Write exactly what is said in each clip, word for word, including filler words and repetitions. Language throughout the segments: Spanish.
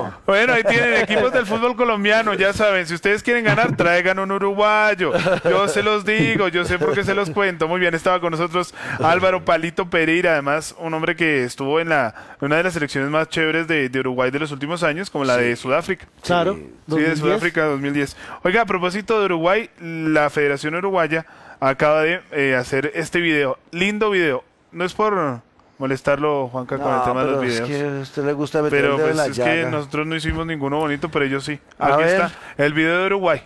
no. Bueno, ahí tienen equipos del fútbol colombiano, ya saben, si ustedes quieren ganar, traigan un uruguayo. Yo se los digo, yo sé por qué se los cuento. Muy bien, estaba con nosotros Álvaro Palito Pereira, además un hombre que estuvo en la una de las selecciones más chéveres de, de Uruguay de los últimos años, como la sí. de Sudáfrica. Claro. Sí, de Sudáfrica dos mil diez. Oiga, a propósito de Uruguay, la Federación Uruguaya acaba de eh, hacer este video, lindo video. No es por molestarlo, Juanca, con no, el tema de los videos. Es que a usted le gusta meter pero el dedo pues en la es llaga. que nosotros no hicimos ninguno bonito, pero ellos sí. A Aquí ver. está el video de Uruguay.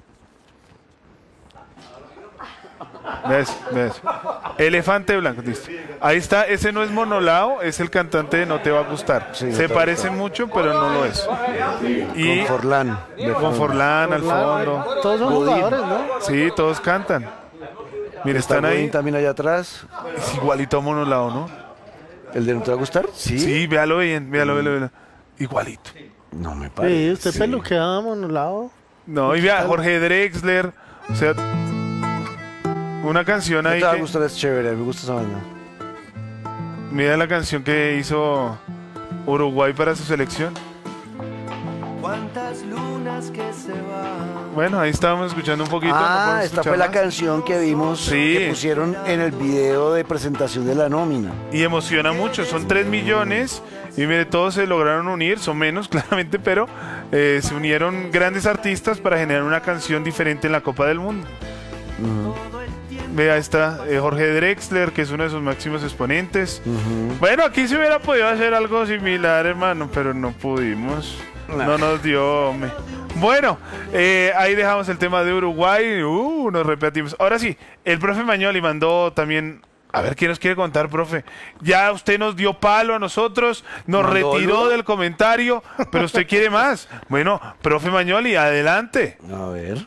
¿Ves? ¿Ves? Elefante blanco, listo. Ahí está, ese no es Monolao, es el cantante de No Te Va a Gustar. Sí, se parece mucho, pero no lo es. Y con Forlán. Con Forlán al fondo. Todos son jugadores, ¿no? Sí, todos cantan. Mira, Está están ahí. También allá atrás. Es igualito a Monolao, ¿no? ¿El de No Te Va a Gustar? Sí. Sí, véalo bien, véalo, véalo, véalo. Igualito. No me parece. Sí, usted sí. peluqueaba a Monolao. No, y vea, Jorge Drexler. O sea, una canción ahí. No Te Va a que... Gustar es chévere, me gusta esa vaina. Mira la canción que hizo Uruguay para su selección. ¿Cuántas lunas que se van? Bueno, ahí estábamos escuchando un poquito. Ah, ¿no esta fue la más? canción que vimos, sí. que pusieron en el video de presentación de la nómina. Y emociona mucho, son tres millones y mire, todos se lograron unir, son menos claramente, pero eh, se unieron grandes artistas para generar una canción diferente en la Copa del Mundo. Uh-huh. Vea, está eh, Jorge Drexler, que es uno de sus máximos exponentes. Uh-huh. Bueno, aquí se hubiera podido hacer algo similar, hermano, pero no pudimos. Nah. No nos dio, hombre. Bueno, eh, ahí dejamos el tema de Uruguay. Uh, nos repetimos. Ahora sí, el profe Mañoli mandó también. A ver, ¿qué nos quiere contar, profe? Ya usted nos dio palo a nosotros, nos ¿Mandolo? retiró del comentario, pero usted quiere más. Bueno, profe Mañoli, adelante. A ver.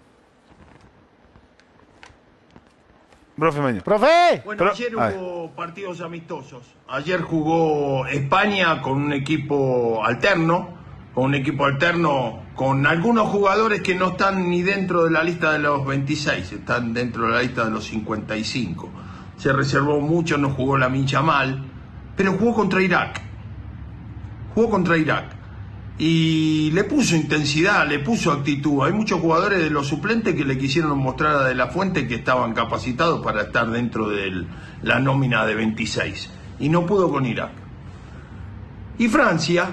Profe Mañoli. ¡Profe! Bueno, Pro ayer hubo partidos amistosos. Ayer jugó España con un equipo alterno, con un equipo alterno con algunos jugadores que no están ni dentro de la lista de los veintiséis, están dentro de la lista de los cincuenta y cinco. Se reservó mucho, no jugó Lamine Yamal, pero jugó contra Irak. Jugó contra Irak. Y le puso intensidad, le puso actitud. Hay muchos jugadores de los suplentes que le quisieron mostrar a De La Fuente que estaban capacitados para estar dentro de la nómina de veintiséis. Y no pudo con Irak. Y Francia,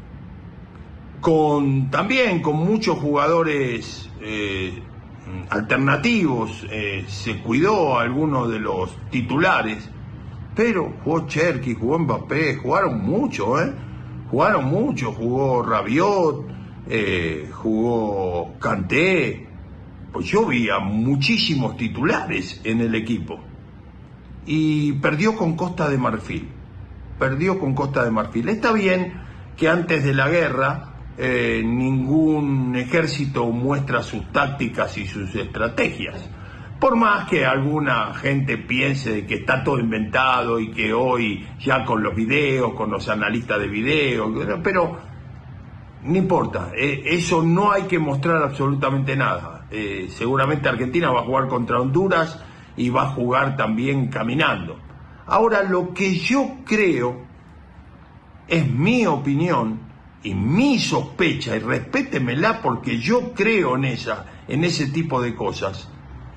con también con muchos jugadores eh, alternativos, eh, se cuidó a algunos de los titulares, pero jugó Cherki, jugó Mbappé, jugaron mucho, ¿eh? Jugaron mucho, jugó Rabiot, eh, jugó Kanté. Pues yo vi a muchísimos titulares en el equipo. Y perdió con Costa de Marfil. Perdió con Costa de Marfil. Está bien que antes de la guerra eh, ningún ejército muestra sus tácticas y sus estrategias. Por más que alguna gente piense que está todo inventado y que hoy ya con los videos, con los analistas de video, pero no importa, eh, eso no hay que mostrar absolutamente nada. Eh, seguramente Argentina va a jugar contra Honduras y va a jugar también caminando. Ahora, lo que yo creo, es mi opinión y mi sospecha, y respétemela porque yo creo en esa, en ese tipo de cosas,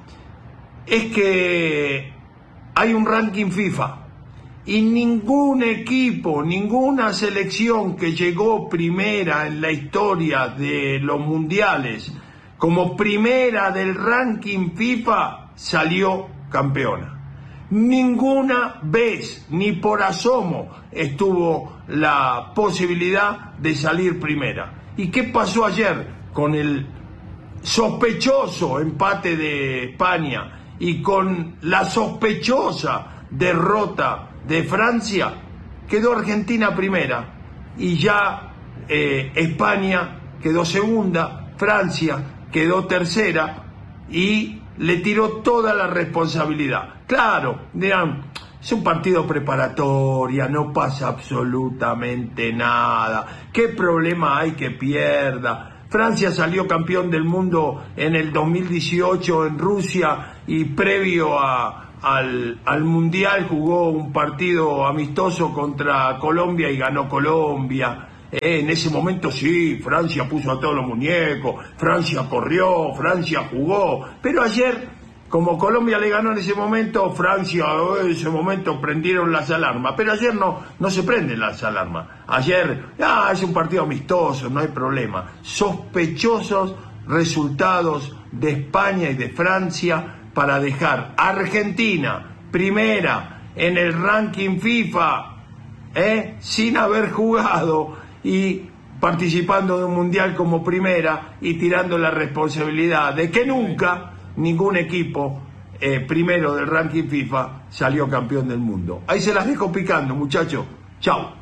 es que hay un ranking FIFA y ningún equipo, ninguna selección que llegó primera en la historia de los mundiales como primera del ranking FIFA salió campeona. Ninguna vez, ni por asomo, estuvo la posibilidad de salir primera. ¿Y qué pasó ayer con el sospechoso empate de España y con la sospechosa derrota de Francia? Quedó Argentina primera y ya eh, España quedó segunda, Francia quedó tercera y le tiró toda la responsabilidad. Claro, dirán, es un partido preparatoria, no pasa absolutamente nada. ¿Qué problema hay que pierda? Francia salió campeón del mundo en el dos mil dieciocho en Rusia y previo a, al, al Mundial jugó un partido amistoso contra Colombia y ganó Colombia. Eh, en ese momento sí, Francia puso a todos los muñecos, Francia corrió, Francia jugó, pero ayer, como Colombia le ganó en ese momento, Francia en ese momento prendieron las alarmas, pero ayer no, no se prenden las alarmas. Ayer, ah, es un partido amistoso, no hay problema. Sospechosos resultados de España y de Francia para dejar a Argentina primera en el ranking FIFA, ¿eh? sin haber jugado y participando de un mundial como primera y tirando la responsabilidad de que nunca ningún equipo eh, primero del ranking FIFA salió campeón del mundo. Ahí se las dejo picando, muchachos. Chao.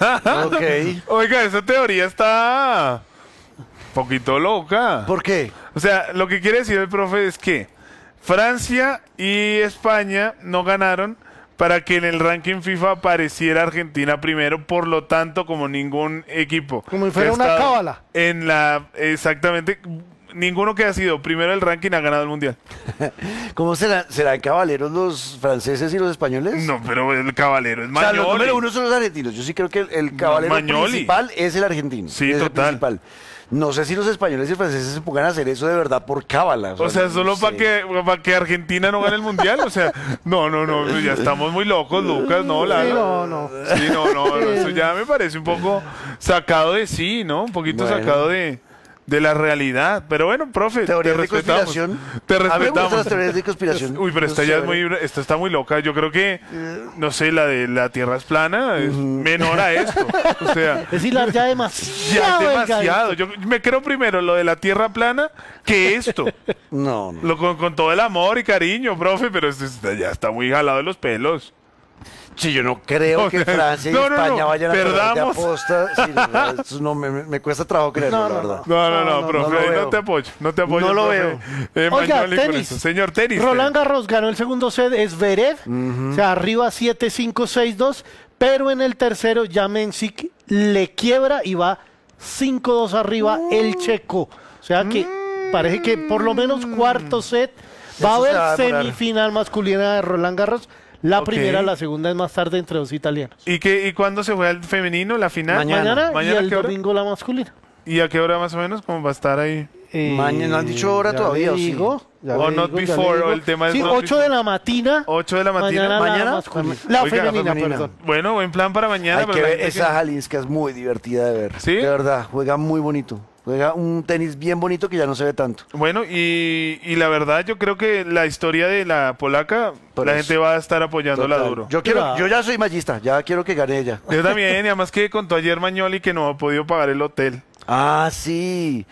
Ok. Oiga, esa teoría está un poquito loca. ¿Por qué? O sea, lo que quiere decir el profe es que Francia y España no ganaron para que en el ranking FIFA apareciera Argentina primero, por lo tanto, como ningún equipo. Como si fuera que ha una estado cábala. En la, exactamente, ninguno que ha sido primero del ranking ha ganado el mundial. ¿Cómo será, serán caballeros los franceses y los españoles? No, pero el caballero es O sea, Magnoli. los número uno son los argentinos. Yo sí creo que el, el caballero Magnoli. principal es el argentino. Sí, es el total. principal. No sé si los españoles y los franceses se pongan a hacer eso de verdad por cábala. O sea, no solo sé. para que, para que Argentina no gane el mundial. O sea, no, no, no, ya estamos muy locos, Lucas, no, la, Sí, no, no. Sí, no, no, no, eso ya me parece un poco sacado de sí, ¿no? Un poquito Bueno. sacado de, de la realidad. Pero bueno, profe, Teorías te de respetamos. conspiración. Te A mí me gustan respetamos. las teorías de conspiración. Uy, pero esta Es ya es muy, chévere. esta está muy loca. Yo creo que, no sé, la de la Tierra es plana es menor a esto. O sea, Es hilar ya ya demasiado. es demasiado. delgadito. Yo me creo primero lo de la Tierra plana que esto. No, no. Lo, con, con todo el amor y cariño, profe, pero esto está- ya está muy jalado de los pelos. Sí, yo no creo O que sea, Francia y no, no, España no, vayan a perder de perdamos. aposta. Sí, no, eso no, me, me- me cuesta trabajo creerlo, No, la no, verdad. No, no, no, No, no, profe, no lo ahí no veo. te apoyo, no te apoyo. No lo profe. veo. Eh, Oiga, Magnoli con tenis. eso. Señor tenis. Roland Garros ganó el segundo set, es Zverev, o sea, arriba siete cinco seis dos, pero en el tercero ya Mensik le quiebra y va cinco dos arriba el checo. O sea que parece que por lo menos cuarto set va a Eso se va a haber demorar. semifinal masculina de Roland Garros. La Ok. primera, la segunda es más tarde entre dos italianos. ¿Y, qué, ¿Y cuándo se juega el femenino, la final? Mañana. Mañana, ¿Mañana y el qué hora? domingo la masculina. ¿Y a qué hora más o menos? ¿Cómo va a estar ahí? Mañana, ¿no han dicho hora ya todavía, le o sí? digo, ya O le not digo, ya le before, digo. o el tema es Sí, not ocho before. de la mañana. ocho de la mañana. Mañana, ¿Mañana? la masculina. La Oiga, la femenina, femenina. perdón. Bueno, buen plan para mañana. Hay pero que la ver, gente esa que- Jalinska es muy divertida de ver. ¿Sí? De verdad, juega muy bonito. Juega un tenis bien bonito que ya no se ve tanto. Bueno, y, y la verdad yo creo que la historia de la polaca, Por la eso. gente va a estar apoyándola Total. duro. Yo, quiero, Claro. yo ya soy mallista, ya quiero que gane ella. Yo también, y además que contó ayer Magnoli que no ha podido pagar el hotel. Ah, sí.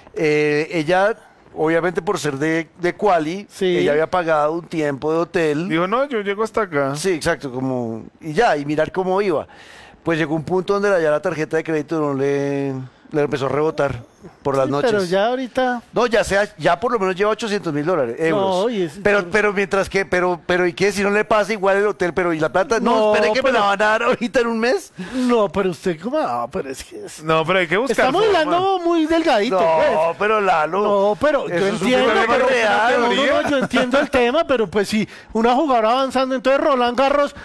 Eh, ella, obviamente por ser de, de Quali, Sí. ella había pagado un tiempo de hotel. Dijo, no, yo llego hasta acá. Sí, exacto, como y ya, y mirar cómo iba. Pues llegó un punto donde la, ya la tarjeta de crédito no le, le empezó a rebotar por las Sí, noches. pero ya ahorita. No, ya sea, ya por lo menos lleva ochocientos mil dólares, euros. y es- pero, pero mientras que, pero, pero, ¿y qué? Si no le pasa igual el hotel, pero ¿y la plata? No, No, espere que me pero- la van a dar ahorita en un mes. No, pero usted, ¿cómo? No, pero es que. es- No, pero hay que buscar. Estamos forma. hablando muy delgadito. pues. No, pero Lalo. No, pero eso yo es un entiendo, problema pero, real. no, no, teoría. no, yo entiendo el tema, pero pues si una jugadora avanzando, entonces Roland Garros,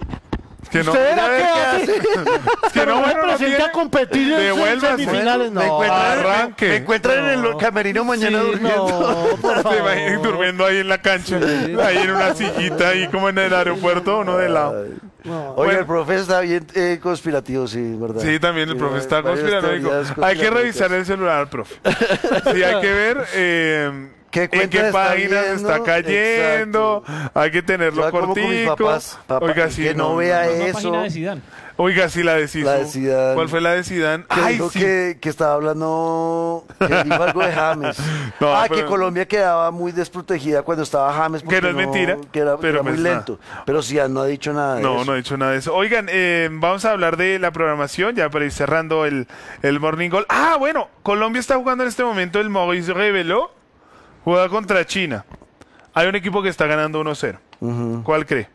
Es que no. ¿usted verá a ver qué qué hace? Es que Pero no, no bueno, no presente tiene. a competir en Devuélvase. semifinales, Me no. encuentran, me- arranque. me encuentran en el camerino mañana Sí, durmiendo. no, por Te imaginas favor. durmiendo ahí en la cancha, ahí en una sillita, ahí como en el aeropuerto, uno de lado. No. Oye, Bueno. el profe está bien eh, conspirativo, sí, ¿verdad? Sí, también el Sí, profe está varias conspiranoico. teorías Hay que conspiranoicas. revisar el celular, profe. Sí, hay que ver eh, ¿Qué en cuentas qué está páginas viendo? está cayendo. Hay que tenerlo Yo como con mis cortico. papás, papá, Oiga, sí, que no, vea no. La eso. página de Zidane. Oiga, sí, la de Sisu. La de Zidane. ¿Cuál fue la de Zidane? Que Ay, dijo sí. que, que estaba hablando, que dijo algo de James. No, ah, pero- que Colombia quedaba muy desprotegida cuando estaba James. porque Que no es mentira, Que era, pero era muy pues nada. lento. Pero Zidane no ha dicho nada de No, eso. no he dicho nada de eso. Oigan, eh, vamos a hablar de la programación, ya para ir cerrando el, el Morning Goal. Ah, bueno, Colombia está jugando en este momento el Maurice Reveló, juega contra China. Hay un equipo que está ganando uno cero. ¿Cuál cree?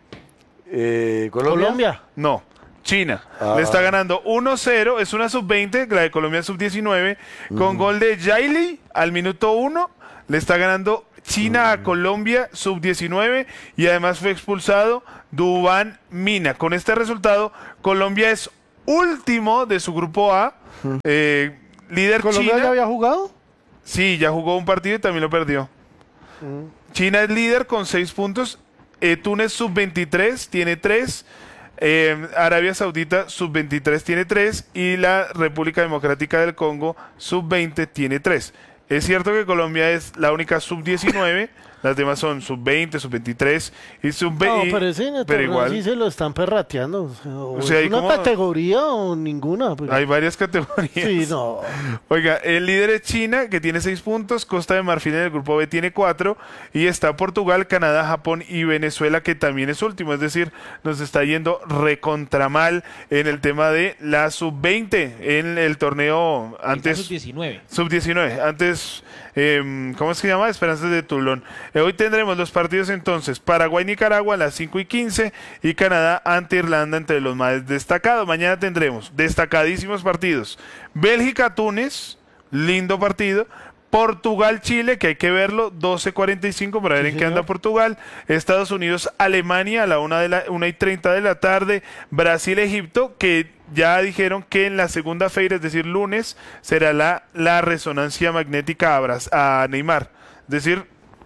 Eh, ¿Colombia? Colombia. No, China. Ah. Le está ganando uno cero, es una sub veinte, la de Colombia sub diecinueve, con gol de Yaili al minuto uno. Le está ganando China a Colombia sub diecinueve y además fue expulsado Duván Mina. Con este resultado, Colombia es último de su grupo A Eh, líder ¿Colombia China. ya había jugado? Sí, ya jugó un partido y también lo perdió. China es líder con seis puntos. Eh, Túnez sub veintitrés tiene tres. Eh, Arabia Saudita sub veintitrés tiene tres. Y la República Democrática del Congo sub veinte tiene tres. Es cierto que Colombia es la única sub diecinueve. Las demás son sub veinte, sub veintitrés y sub veinte. No, pero ese en el pero torneo igual. sí se lo están perrateando. O sea, o O sea, es hay una como- categoría o ninguna. pero- Hay varias categorías. Sí, no. Oiga, el líder es China, que tiene seis puntos, Costa de Marfil en el grupo B tiene cuatro, y está Portugal, Canadá, Japón y Venezuela, que también es último. Es decir, nos está yendo recontramal en el tema de la sub veinte en el torneo antes. sub diecinueve. sub diecinueve, antes, eh, ¿cómo es que se llama? Esperanzas de Toulon. Eh, hoy tendremos los partidos entonces, Paraguay-Nicaragua a las cinco y quince y Canadá ante Irlanda entre los más destacados. Mañana tendremos destacadísimos partidos. Bélgica-Túnez, lindo partido. Portugal-Chile, que hay que verlo, doce cuarenta y cinco para ver Sí, en qué señor. anda Portugal. Estados Unidos-Alemania a la una de la una y treinta de la tarde. Brasil-Egipto, que ya dijeron que en la segunda feira, es decir, lunes, será la, la resonancia magnética a, Bras- a Neymar. Es decir,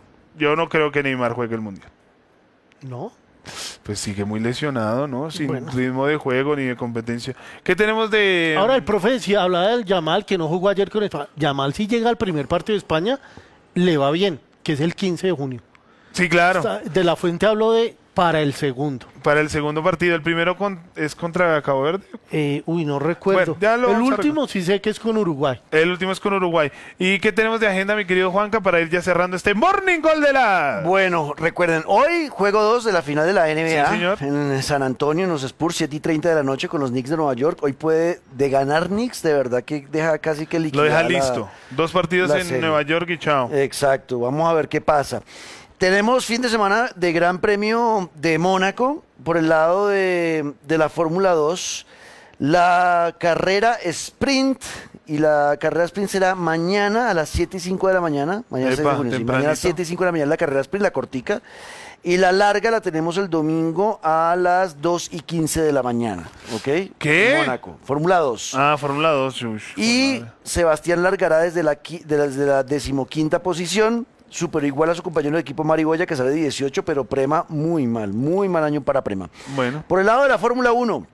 yo no creo que Neymar juegue el Mundial. No. Pues sigue muy lesionado, ¿no? Sin Bueno. ritmo de juego ni de competencia. ¿Qué tenemos de...? Ahora el profe decía, hablaba del Yamal, que no jugó ayer con España. Yamal, si llega al primer partido de España, le va bien, que es el quince de junio. Sí, claro. Está- De la Fuente habló de para el segundo. Para el segundo partido. El primero con- es contra Cabo Verde. Eh, uy, no recuerdo. Bueno, ya lo el vamos a último sí sé que es con Uruguay. El último es con Uruguay. ¿Y qué tenemos de agenda, mi querido Juanca, para ir ya cerrando este Morning Goal de la... Bueno, recuerden, hoy juego dos de la final de la N B A Sí, señor. en San Antonio, en los Spurs, siete y treinta de la noche con los Knicks de Nueva York. Hoy puede, de ganar Knicks, de verdad que deja casi que Lo liquidar deja la- listo. Dos partidos la en serie. Nueva York y chao. Exacto, vamos a ver qué pasa. Tenemos fin de semana de Gran Premio de Mónaco por el lado de, de la Fórmula dos. La carrera sprint y la carrera sprint será mañana a las siete y cinco de la mañana. Mañana, Epa, seis de junio, sí, mañana a las tempranito. siete y cinco de la mañana la carrera sprint, la cortica. Y la larga la tenemos el domingo a las dos y quince de la mañana. ¿Ok? ¿Qué? Mónaco, Fórmula dos. Ah, Fórmula dos. ush, Y madre. Sebastián largará desde la, qui- de la, desde la decimoquinta posición, superó igual a su compañero de equipo Mariboya, que sale de dieciocho, pero Prema muy mal, muy mal año para Prema. Bueno, Por el lado de la Fórmula uno,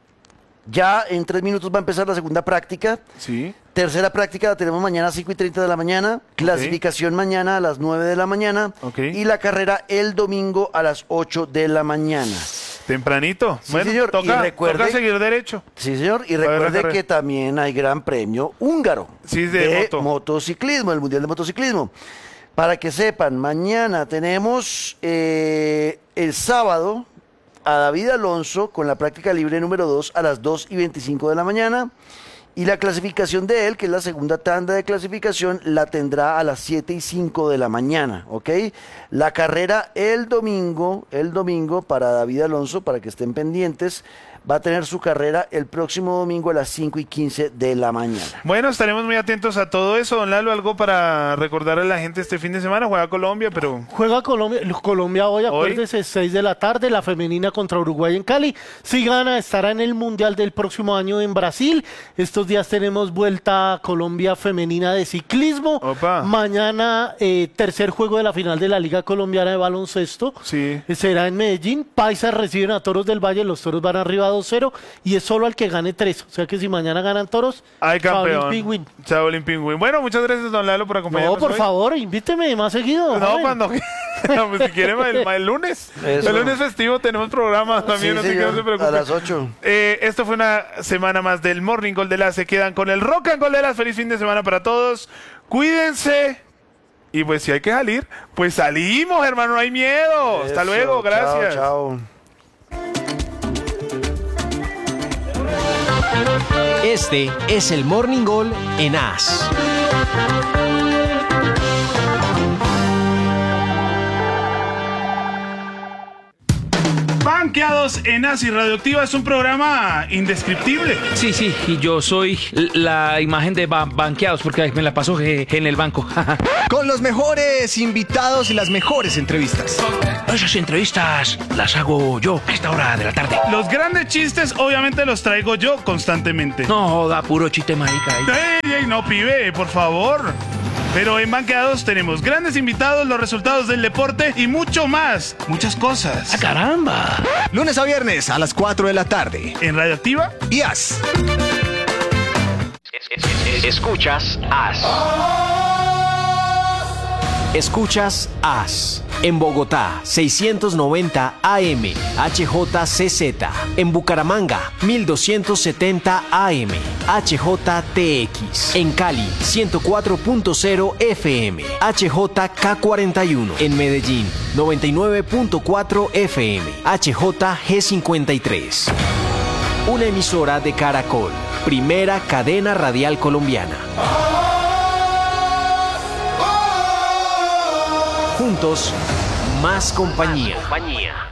ya en tres minutos va a empezar la segunda práctica. sí. Tercera práctica la tenemos mañana a cinco y treinta de la mañana. Clasificación mañana a las nueve de la mañana. Ok. Y la carrera el domingo a las ocho de la mañana. Tempranito. Sí, bueno, señor, y toca, recuerde- toca seguir derecho. Sí, señor. Y Va a haber la recuerde carrera. que también hay gran premio húngaro Sí, de moto. motociclismo, el Mundial de Motociclismo. Para que sepan, mañana tenemos eh, el sábado a David Alonso con la práctica libre número dos a las dos y veinticinco de la mañana. Y la clasificación de él, que es la segunda tanda de clasificación, la tendrá a las siete y cinco de la mañana, ¿ok? La carrera el domingo, el domingo para David Alonso, para que estén pendientes, va a tener su carrera el próximo domingo a las cinco y quince de la mañana. Bueno, estaremos muy atentos a todo eso. Don Lalo, algo para recordar a la gente este fin de semana. Juega Colombia, pero... Juega Colombia, Colombia hoy, Hoy. acuérdese, seis de la tarde, la femenina contra Uruguay en Cali. Si gana, estará en el Mundial del próximo año en Brasil. Estos días tenemos vuelta a Colombia femenina de ciclismo. Opa. Mañana, eh, tercer juego de la final de la Liga Colombiana de Baloncesto. Sí. Eh, Será en Medellín. Paisas reciben a Toros del Valle, los Toros van arriba dos cero y es solo al que gane tres. O sea que si mañana ganan Toros, Hay Shaolin campeón. Pingüín. Shaolin Pingüín. Bueno, muchas gracias, don Lalo, por acompañarnos No, por hoy. favor, invíteme más seguido. No, joven. cuando... no, pues, si quiere, el, el lunes. Eso. El lunes festivo tenemos programa también, Sí, así que no señor, se preocupe. a las ocho. Eh, esto fue una semana más del Morning Goal de las. Se quedan con el Rock and Goal de las. Feliz fin de semana para todos. Cuídense. Y pues si hay que salir, pues salimos, hermano, no hay miedo. Hasta Eso, luego, gracias. Chao, chao. Este es el Morning Goal en A S. Banco Banqueados en As y Radioactiva es un programa indescriptible. Sí, sí, y yo soy la imagen de ba- banqueados porque me la paso je- en el banco. Con los mejores invitados y las mejores entrevistas. Esas entrevistas las hago yo a esta hora de la tarde. Los grandes chistes obviamente los traigo yo constantemente. No, da puro chiste marica. ¡Ey, ey, no, pibe, por favor! Pero en Banqueados tenemos grandes invitados, los resultados del deporte y mucho más. Muchas cosas. ¡Ah, caramba! Lunes a viernes a las cuatro de la tarde. En Radioactiva. Y As. Escuchas As. Escuchas As. En Bogotá, seiscientos noventa A M, H J C Z. En Bucaramanga, mil doscientos setenta A M, H J T X. En Cali, ciento cuatro punto cero F M, H J K cuarenta y uno. En Medellín, noventa y nueve punto cuatro F M, H J G cincuenta y tres. Una emisora de Caracol, primera cadena radial colombiana. Juntos, más compañía.